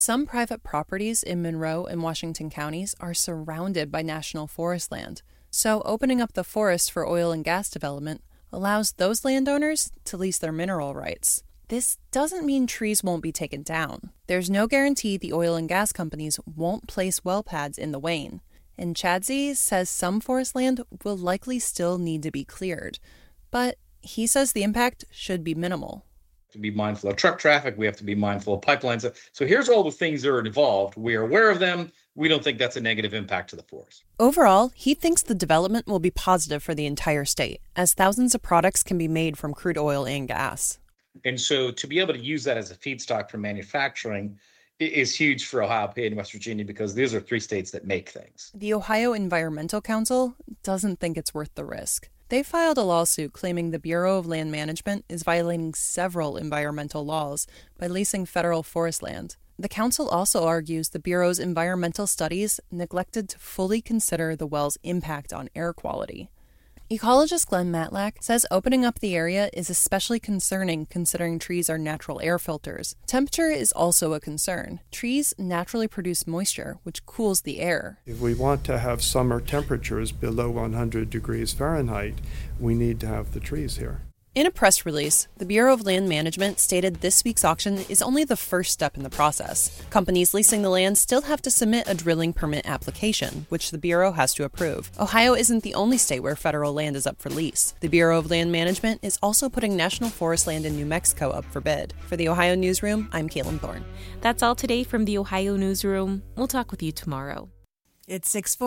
Some private properties in Monroe and Washington counties are surrounded by national forest land, so opening up the forest for oil and gas development allows those landowners to lease their mineral rights. This doesn't mean trees won't be taken down. There's no guarantee the oil and gas companies won't place well pads in the Wayne, and Chadsey says some forest land will likely still need to be cleared, but he says the impact should be minimal. To be mindful of truck traffic, we have to be mindful of pipelines. So here's all the things that are involved. We are aware of them. We don't think that's a negative impact to the forest. Overall, he thinks the development will be positive for the entire state, as thousands of products can be made from crude oil and gas. And so to be able to use that as a feedstock for manufacturing is huge for Ohio, PA, and West Virginia, because these are three states that make things. The Ohio Environmental Council doesn't think it's worth the risk. They filed a lawsuit claiming the Bureau of Land Management is violating several environmental laws by leasing federal forest land. The council also argues the Bureau's environmental studies neglected to fully consider the well's impact on air quality. Ecologist Glenn Matlack says opening up the area is especially concerning considering trees are natural air filters. Temperature is also a concern. Trees naturally produce moisture, which cools the air. If we want to have summer temperatures below 100 degrees Fahrenheit, we need to have the trees here. In a press release, the Bureau of Land Management stated this week's auction is only the first step in the process. Companies leasing the land still have to submit a drilling permit application, which the Bureau has to approve. Ohio isn't the only state where federal land is up for lease. The Bureau of Land Management is also putting national forest land in New Mexico up for bid. For the Ohio Newsroom, I'm Caitlin Thorne. That's all today from the Ohio Newsroom. We'll talk with you tomorrow. It's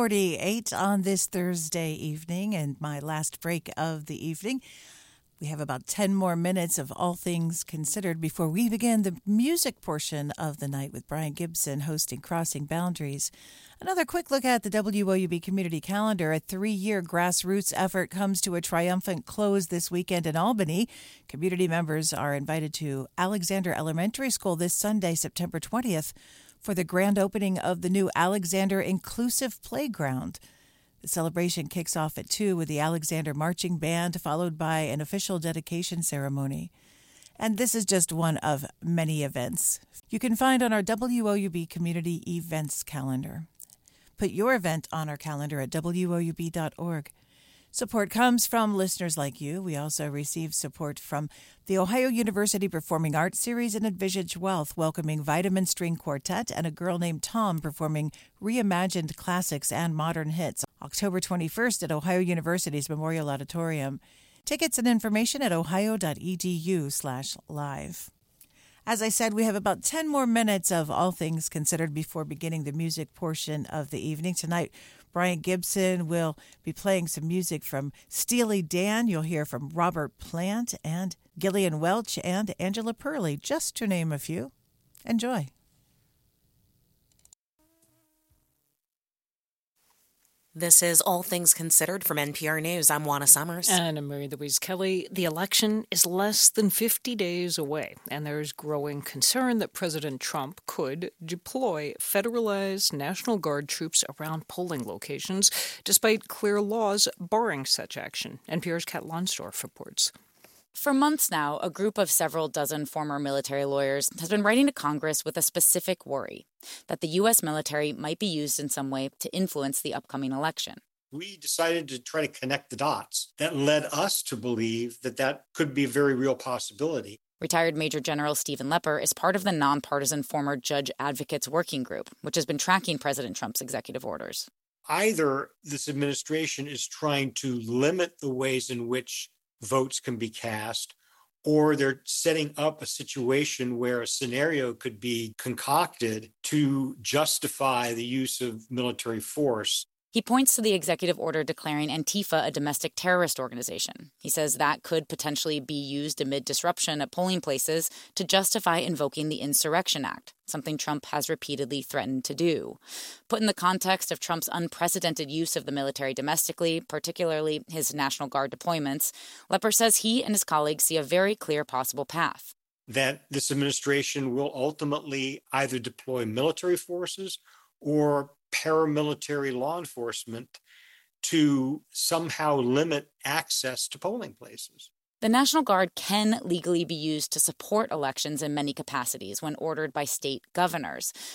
6:48 on this Thursday evening, and my last break of the evening. We have about 10 more minutes of All Things Considered before we begin the music portion of the night with Brian Gibson hosting Crossing Boundaries. Another quick look at the WOUB community calendar. A 3-year grassroots effort comes to a triumphant close this weekend in Albany. Community members are invited to Alexander Elementary School this Sunday, September 20th, for the grand opening of the new Alexander Inclusive Playground. The celebration kicks off at 2 with the Alexander Marching Band, followed by an official dedication ceremony. And this is just one of many events you can find on our WOUB Community Events calendar. Put your event on our calendar at WOUB.org. Support comes from listeners like you. We also receive support from the Ohio University Performing Arts Series and Envisage Wealth, welcoming Vitamin String Quartet and a girl named Tom performing reimagined classics and modern hits, October 21st at Ohio University's Memorial Auditorium. Tickets and information at ohio.edu/live. As I said, we have about 10 more minutes of All Things Considered before beginning the music portion of the evening. Tonight, Brian Gibson will be playing some music from Steely Dan. You'll hear from Robert Plant and Gillian Welch and Angela Perley, just to name a few. Enjoy. This is All Things Considered from NPR News. I'm Juana Summers. And I'm Mary Louise Kelly. The election is less than 50 days away, and there's growing concern that President Trump could deploy federalized National Guard troops around polling locations, despite clear laws barring such action. NPR's Kat Lonsdorf reports. For months now, a group of several dozen former military lawyers has been writing to Congress with a specific worry that the U.S. military might be used in some way to influence the upcoming election. We decided to try to connect the dots. That led us to believe that that could be a very real possibility. Retired Major General Stephen Lepper is part of the nonpartisan former Judge Advocates Working Group, which has been tracking President Trump's executive orders. Either this administration is trying to limit the ways in which votes can be cast, or they're setting up a situation where a scenario could be concocted to justify the use of military force. He points to the executive order declaring Antifa a domestic terrorist organization. He says that could potentially be used amid disruption at polling places to justify invoking the Insurrection Act, something Trump has repeatedly threatened to do. Put in the context of Trump's unprecedented use of the military domestically, particularly his National Guard deployments, Lepper says he and his colleagues see a very clear possible path. That this administration will ultimately either deploy military forces or paramilitary law enforcement to somehow limit access to polling places. The National Guard can legally be used to support elections in many capacities when ordered by state governors.